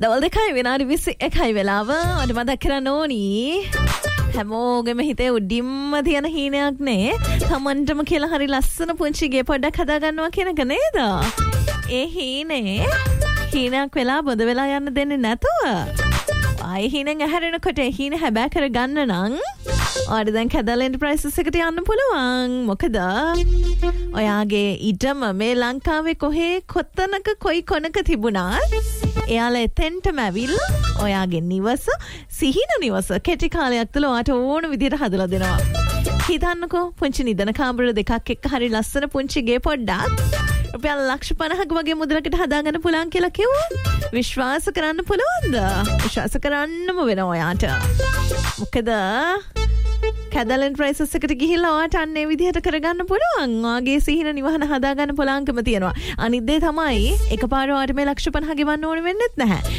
දවල් 2යි විනාඩි 21යි වෙලාව. ඔන්න මතක් කරන්න ඕනි. හැමෝගෙම හිතේ උඩින්ම තියෙන හීනයක් නේ. තමන්ටම කියලා හරි ලස්සන පුංචි ගේ පොඩ්ඩක් හදා ගන්නවා කියන එක නේද? ඒ හීනයක් වෙලා බොඳ වෙලා යන්න දෙන්නේ නැතුව ආයි හීනෙන් ඇහැරෙනකොට හීන හැබෑ කරගන්න නම් ඔයාලට දැන් කැදල් එන්ටර්ප්‍රයිසස් එකට යන්න පුළුවන්. මොකද ඔයාගේ ඉඩම මේ ලංකාවේ කොහේ කොතනක කොයි කොනක තිබුණත් එයාලා එතෙන්ටම ඇවිල්ලා ඔයාගේ නිවස සිහින නිවස කෙටි කාලයක් තුළ ඔයාට ඕන විදිහට හදලා දෙනවා. හිතන්නකෝ පුංචි නිදන කාමර දෙකක් එක්ක හරි ලස්සන පුංචි ගේ පොඩ්ඩක් රුපියල් 150ක වගේ මුදලකට හදාගන්න පුළුවන් කියලා කිව්වොත් විශ්වාස කරන්න පුළුවන්ද? විශ්වාස කරන්නම වෙනවා ඔයාට. මොකද කැදල් එන්ටර්ප්‍රයිසස් එකට ගිහිල්ලා ඔයාට අන්නේ විදිහට කරගන්න පුළුවන්. ඔයාගේ සිහින නිවහන හදාගන්න පුළුවන්කම තියෙනවා. අනිත් දේ තමයි එකපාර ඔයාට මේ 150 ගෙවන්න ඕනේ වෙන්නේත් නැහැ.